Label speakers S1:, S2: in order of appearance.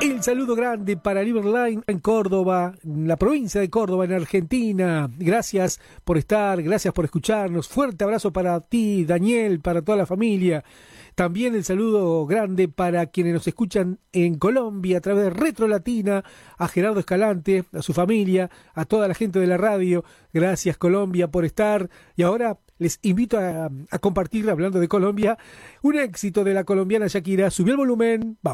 S1: El saludo grande para Liverline en Córdoba, en la provincia de Córdoba, en Argentina. Gracias por estar, gracias por escucharnos. Fuerte abrazo para ti, Daniel, para toda la familia. También el saludo grande para quienes nos escuchan en Colombia a través de Retro Latina, a Gerardo Escalante, a su familia, a toda la gente de la radio. Gracias, Colombia, por estar. Y ahora les invito a compartir, hablando de Colombia, un éxito de la colombiana Shakira. Subió el volumen, vamos.